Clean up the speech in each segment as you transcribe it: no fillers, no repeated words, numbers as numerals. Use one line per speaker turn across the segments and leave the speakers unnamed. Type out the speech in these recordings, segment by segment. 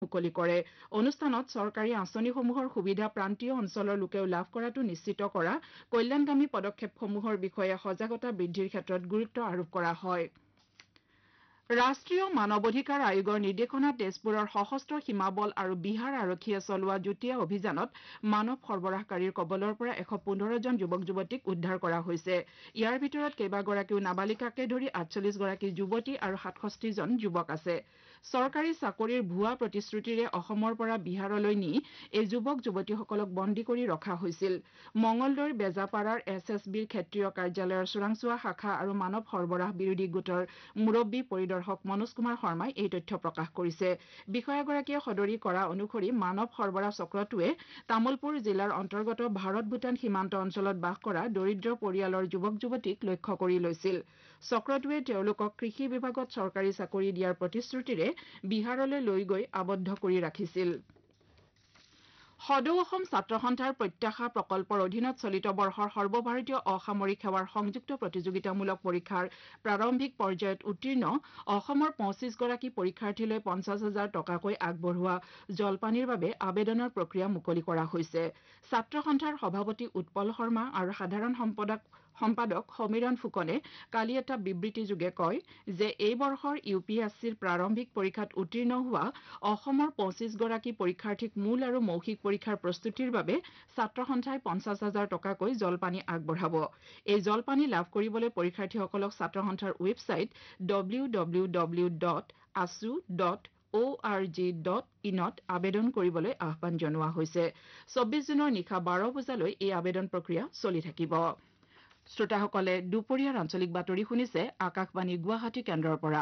মুকলি কৰে অনুষ্ঠানত চৰকাৰী আঁচনিসমূহৰ সুবিধা প্ৰান্তীয় অঞ্চলৰ লোকেও লাভ কৰাটো নিশ্চিত কৰা কল্যাণকামী পদক্ষেপসমূহৰ বিষয়ে সজাগতা বৃদ্ধিৰ ক্ষেত্ৰত গুৰুত্ব আৰোপ কৰা হয় ৰাষ্ট্ৰীয় মানৱ অধিকাৰ আয়োগৰ নিৰ্দেশনা তেজপুৰৰ সশস্ত্ৰ সীমাবল আৰু বিহাৰ আৰক্ষীয়ে চলোৱা যুটীয়া অভিযানত মানৱ সৰবৰাহকাৰীৰ কবলৰ পৰা 115 জন যুৱক যুৱতীক উদ্ধাৰ কৰা হৈছে ইয়াৰ ভিতৰত কেইবাগৰাকীও নাবালিকাকে ধৰি 48 গৰাকী যুৱতী আৰু 67 জন যুৱক আছে চৰকাৰী চাকৰিৰ ভুৱা প্ৰতিশ্ৰুতিৰে অসমৰ পৰা বিহাৰলৈ নি এই যুৱক যুৱতীসকলক বন্দী কৰি ৰখা হৈছিল মঙলদৈৰ বেজাপাৰাৰ এছএছবিৰ ক্ষেত্ৰীয় কাৰ্যালয়ৰ চোৰাংচোৱা শাখা আৰু মানৱ সৰবৰাহ বিৰোধী গোটৰ মুৰব্বী পৰিদৰ্শক মনোজ কুমাৰ শৰ্মাই এই তথ্য প্ৰকাশ কৰিছে বিষয়াগৰাকীয়ে সদৰি কৰা অনুসৰি মানৱ সৰবৰাহ চক্ৰটোৱে তামুলপুৰ জিলাৰ অন্তৰ্গত ভাৰত ভূটান সীমান্ত অঞ্চলত বাস কৰা দৰিদ্ৰ পৰিয়ালৰ যুৱক যুৱতীক লক্ষ্য কৰি লৈছিল চক্ৰটোৱে তেওঁলোকক কৃষি বিভাগত চৰকাৰী চাকৰি দিয়াৰ প্ৰতিশ্ৰুতিৰে বিহাৰলৈ লৈ গৈ আবদ্ধ কৰি ৰাখিছিল সদৌ অসম ছাত্ৰ সন্থাৰ প্ৰত্যাশা প্ৰকল্পৰ অধীনত চলিত বৰ্ষৰ সৰ্বভাৰতীয় অসামৰিক সেৱাৰ সংযুক্ত প্ৰতিযোগিতামূলক পৰীক্ষাৰ প্ৰাৰম্ভিক পৰ্যায়ত উত্তীৰ্ণ অসমৰ 25 গৰাকী পৰীক্ষাৰ্থীলৈ 50,000 টকাকৈ আগবঢ়োৱা জলপানিৰ বাবে আবেদনৰ প্ৰক্ৰিয়া মুকলি কৰা হৈছে ছাত্ৰ সন্থাৰ সভাপতি উৎপল শৰ্মা আৰু সাধাৰণ সম্পাদক সমীৰণ ফুকনে কালি এটা বিবৃতিযোগে কয় যে এই বৰ্ষৰ ইউপিএছচিৰ প্ৰাৰম্ভিক পৰীক্ষাত উত্তীৰ্ণ হোৱা অসমৰ 25 গৰাকী পৰীক্ষাৰ্থীক মূল আৰু মৌখিক পৰীক্ষাৰ প্ৰস্তুতিৰ বাবে ছাত্ৰ সন্থাই 50,000 টকাকৈ জলপানি আগবঢ়াব এই জলপানি লাভ কৰিবলৈ পৰীক্ষাৰ্থীসকলক ছাত্ৰ সন্থাৰ ৱেবছাইট www.asu.org.in ত আবেদন কৰিবলৈ আহ্বান জনোৱা হৈছে 24 জুনৰ নিশা 12 বজালৈ এই আবেদন প্ৰক্ৰিয়া চলি থাকিব শ্ৰোতাসকলে দুপৰীয়াৰ আঞ্চলিক বাতৰি শুনিছে আকাশবাণী গুৱাহাটী কেন্দ্ৰৰ পৰা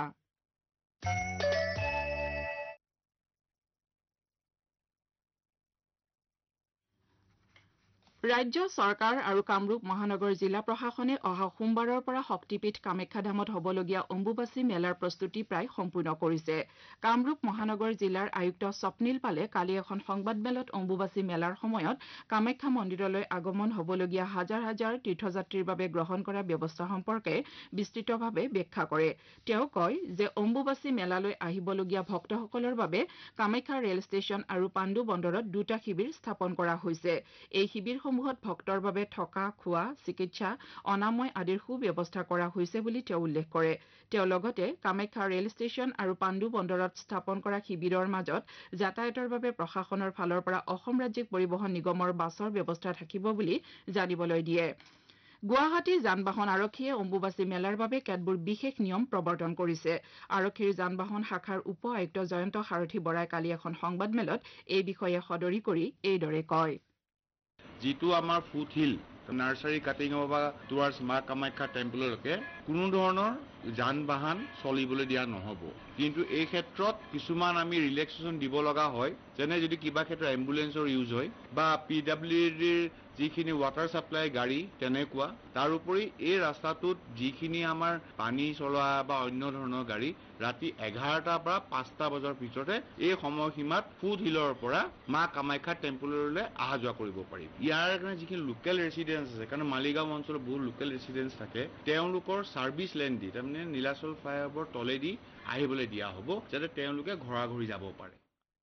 ৰাজ্য চৰকাৰ আৰু কামৰূপ মহানগৰ জিলা প্ৰশাসনে অহা সোমবাৰৰ পৰা শক্তিপীঠ কামাখ্যাধামত হ'বলগীয়া অম্বুবাচী মেলাৰ প্ৰস্তুতি প্ৰায় সম্পূৰ্ণ কৰিছে কামৰূপ মহানগৰ জিলাৰ আয়ুক্ত স্বপ্নীল পালে কালি এখন সংবাদমেলত অম্বুবাচী মেলাৰ সময়ত কামাখ্যা মন্দিৰলৈ আগমন হ'বলগীয়া হাজাৰ হাজাৰ তীৰ্থযাত্ৰীৰ বাবে গ্ৰহণ কৰা ব্যৱস্থা সম্পৰ্কে বিস্তৃতভাৱে ব্যাখ্যা কৰে তেওঁ কয় যে অম্বুবাচী মেলালৈ আহিবলগীয়া ভক্তসকলৰ বাবে কামাখ্যা ৰেল ষ্টেচন আৰু পাণ্ডু বন্দৰত দুটা শিবিৰ স্থাপন কৰা হৈছে এই শিবিৰসমূহত ভক্তৰ বাবে থকা খোৱা চিকিৎসা অনাময় আদিৰ সুব্যৱস্থা কৰা হৈছে বুলি তেওঁ উল্লেখ কৰে তেওঁ লগতে কামাখ্যা ৰেল ষ্টেচন আৰু পাণ্ডু বন্দৰত স্থাপন কৰা শিবিৰৰ মাজত যাতায়াতৰ বাবে প্ৰশাসনৰ ফালৰ পৰা অসম ৰাজ্যিক পৰিবহণ নিগমৰ বাছৰ ব্যৱস্থা থাকিব বুলি জানিবলৈ দিয়ে গুৱাহাটী যান বাহন আৰক্ষীয়ে অম্বুবাচী মেলাৰ বাবে কেতবোৰ বিশেষ নিয়ম প্ৰৱৰ্তন কৰিছে আৰক্ষীৰ যান বাহন শাখাৰ উপ আয়ুক্ত জয়ন্ত সাৰথী বৰাই কালি এখন সংবাদমেলত এই বিষয়ে সদৰি কৰি এইদৰে কয়
যিটো আমাৰ ফুট হিল নাৰ্চাৰী কাটিঙৰ পৰা টুৱাৰ্ডছ মা কামাখ্যা টেম্পললৈকে কোনো ধৰণৰ যান বাহন চলিবলৈ দিয়া নহ'ব কিন্তু এই ক্ষেত্ৰত কিছুমান আমি ৰিলেক্সেশ্যন দিব লগা হয় যেনে যদি কিবা ক্ষেত্ৰত এম্বুলেন্সৰ ইউজ হয় বা PWDৰ যিখিনি ৱাটাৰ ছাপ্লাই গাড়ী তেনেকুৱা তাৰোপৰি এই ৰাস্তাটোত যিখিনি আমাৰ পানী চলোৱা বা অন্য ধৰণৰ গাড়ী ৰাতি 11টাৰ পৰা 5টা বজাৰ ভিতৰতে এই সময়সীমাত ফুট হিলৰ পৰা মা কামাখ্যা টেম্পললৈ অহা যোৱা কৰিব পাৰিব ইয়াৰ কাৰণে যিখিনি লোকেল ৰেচিডেন্স আছে কাৰণ মালিগাঁও অঞ্চলত বহুত লোকেল ৰেচিডেন্স থাকে তেওঁলোকৰ ছাৰ্ভিচ লেন দি তাৰমানে নীলাচল ফ্লাইঅভাৰ তলেদি আহিবলৈ দিয়া হ'ব যাতে তেওঁলোকে ঘৰা ঘৰি যাব পাৰে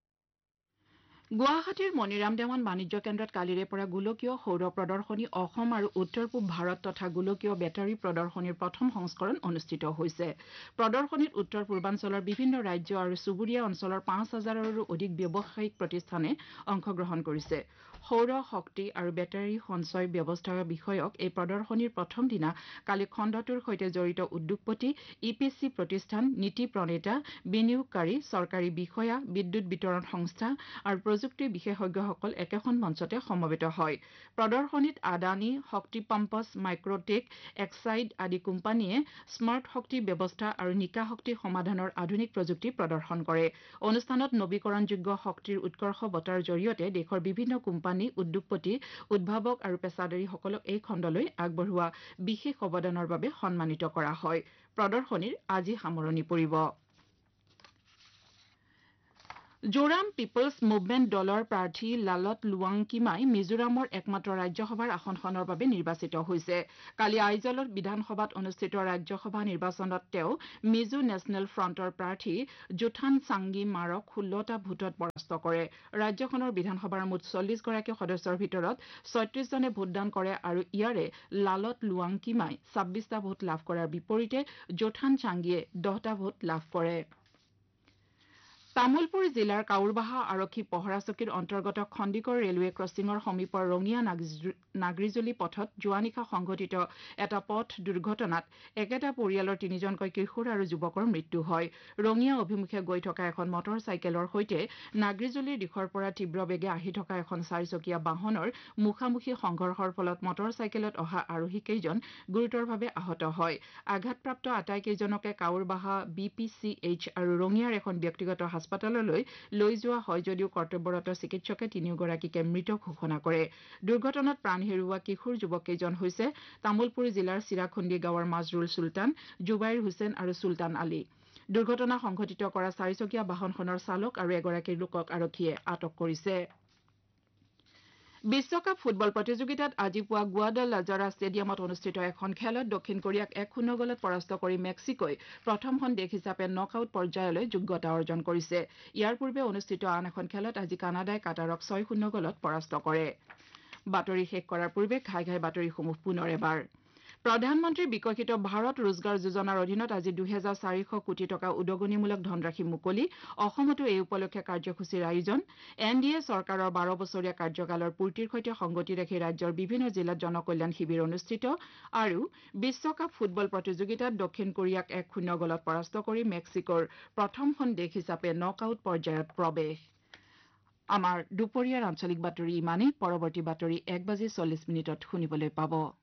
গুৱাহাটীৰ মণিৰাম দেৱান বাণিজ্য কেন্দ্ৰত কালিৰে পৰা গোলকীয় সৌৰ প্ৰদৰ্শনী অসম আৰু উত্তৰ পূব ভাৰত তথা গোলকীয় বেটাৰী প্ৰদৰ্শনীৰ প্ৰথম সংস্কৰণ অনুষ্ঠিত হৈছে প্ৰদৰ্শনীত উত্তৰ পূৰ্বাঞ্চলৰ বিভিন্ন ৰাজ্য আৰু চুবুৰীয়া অঞ্চলৰ 5,000ৰো অধিক ব্যৱসায়িক প্ৰতিষ্ঠানে অংশগ্ৰহণ কৰিছে সৌৰ শক্তি আৰু বেটাৰী সঞ্চয় ব্যৱস্থা বিষয়ক এই প্ৰদৰ্শনীৰ প্ৰথম দিনা কালি খণ্ডটোৰ সৈতে জড়িত উদ্যোগপতি EPC প্ৰতিষ্ঠান নীতি প্ৰণেতা বিনিয়োগকাৰী চৰকাৰী বিষয়া বিদ্যুৎ বিতৰণ সংস্থা আৰু প্ৰযুক্তি বিশেষজ্ঞসকল একেখন মঞ্চতে সমবেত হয় প্ৰদৰ্শনীত আদানী শক্তি পাম্পছ মাইক্ৰটেক এক্সাইড আদি কোম্পানীয়ে স্মাৰ্ট শক্তি ব্যৱস্থা আৰু নিকা শক্তি সমাধানৰ আধুনিক প্ৰযুক্তি প্ৰদৰ্শন কৰে অনুষ্ঠানত নৱীকৰণযোগ্য শক্তিৰ উৎকৰ্ষ বঁটাৰ জৰিয়তে দেশৰ বিভিন্ন কোম্পানী উদ্যোগপতি উদ্ভাৱক আৰু পেছাদাৰীসকলক এই খণ্ডলৈ আগবঢ়োৱা বিশেষ অৱদানৰ বাবে সন্মানিত কৰা হয় প্ৰদৰ্শনীৰ আজি সামৰণি পৰিব জোৰাম পিপলছ মুভমেণ্ট দলৰ প্ৰাৰ্থী লালত লুৱাংকিমাই মিজোৰামৰ একমাত্ৰ ৰাজ্যসভাৰ আসনখনৰ বাবে নিৰ্বাচিত হৈছে কালি আইজলত বিধানসভাত অনুষ্ঠিত ৰাজ্যসভা নিৰ্বাচনত তেওঁ মিজো নেচনেল ফ্ৰণ্টৰ প্ৰাৰ্থী জোথান চাংগি মাৰক 16টা ভোটত পৰাস্ত কৰে ৰাজ্যখনৰ বিধানসভাৰ মুঠ 40 গৰাকী সদস্যৰ ভিতৰত 36 জনে ভোটদান কৰে আৰু ইয়াৰে লালত লুৱাংকিমাই 26টা ভোট লাভ কৰাৰ বিপৰীতে জোথান চাংগিয়ে 10টা ভোট লাভ কৰে তামুলপুৰ জিলাৰ কাউৰবাহা আৰক্ষী পহৰা চকীৰ অন্তৰ্গত খণ্ডিকৰ ৰেলৱে ক্ৰছিঙৰ সমীপৰ ৰঙিয়া নাগৰিজুলি পথত যোৱা নিশা সংঘটিত এটা পথ দুৰ্ঘটনাত একেটা পৰিয়ালৰ 3জনকৈ কিশোৰ আৰু যুৱকৰ মৃত্যু হয় ৰঙিয়া অভিমুখে গৈ থকা এখন মটৰ চাইকেলৰ সৈতে নাগৰিজুলিৰ দিশৰ পৰা তীব্ৰ বেগে আহি থকা এখন 4চকীয়া বাহনৰ মুখামুখি সংঘৰ্ষৰ ফলত মটৰ চাইকেলত অহা আৰোহীকেইজন গুৰুতৰভাৱে আহত হয় আঘাতপ্ৰাপ্ত আটাইকেইজনকে কাউৰবাহা BPCH আৰু ৰঙিয়াৰ এখন ব্যক্তিগত হাস্পতাললৈ লৈ যোৱা হয় যদিও কৰ্তব্যৰত চিকিৎসকে তিনিওগৰাকীকে মৃত ঘোষণা কৰে দুৰ্ঘটনাত প্ৰাণ হেৰুওৱা কিশোৰ যুৱককেইজন হৈছে তামুলপুৰ জিলাৰ চিৰাখুণ্ডি গাঁৱৰ মাজৰুল চুলতান জুবাইৰ হুছেইন আৰু চুলতান আলী দুৰ্ঘটনা সংঘটিত কৰা 4চকীয়া বাহনখনৰ চালক আৰু এগৰাকী লোকক আৰক্ষীয়ে আটক কৰিছে বিশ্বকাপ ফুটবল প্ৰতিযোগিতাত আজি পুৱা গুৱাডালাজাৰা ষ্টেডিয়ামত অনুষ্ঠিত এখন খেলত দক্ষিণ কোৰিয়াক 1-0 গলত পৰাস্ত কৰি মেক্সিকোই প্ৰথমখন দেশ হিচাপে নকআউট পৰ্যায়লৈ যোগ্যতা অৰ্জন কৰিছে ইয়াৰ পূৰ্বে অনুষ্ঠিত আন এখন খেলত আজি কানাডাই কাটাৰক 6-0 গলত পৰাস্ত কৰে বাতৰি শেষ কৰাৰ পূৰ্বে ঘাই বাতৰিসমূহ পুনৰ এবাৰ প্ৰধানমন্ত্ৰী বিকশিত ভাৰত ৰোজগাৰ যোজনাৰ অধীনত আজি 2400 কোটি টকা উদগনিমূলক ধনৰাশি মুকলি অসমতো এই উপলক্ষে কাৰ্যসূচীৰ আয়োজন NDA চৰকাৰৰ 12 বছৰীয়া কাৰ্যকালৰ পূৰ্তিৰ সৈতে সংগতি ৰাখি ৰাজ্যৰ বিভিন্ন জিলাত জনকল্যাণ শিবিৰ অনুষ্ঠিত আৰু বিশ্বকাপ ফুটবল প্ৰতিযোগিতাত দক্ষিণ কোৰিয়াক 1-0 গলত পৰাস্ত কৰি মেক্সিকোৰ প্ৰথমখন দেশ হিচাপে নকআউট পৰ্যায়ত প্ৰৱেশ আমাৰ দুপৰীয়াৰ আঞ্চলিক বাতৰি ইমানেই পৰৱৰ্তী বাতৰি 1:40 শুনিবলৈ পাব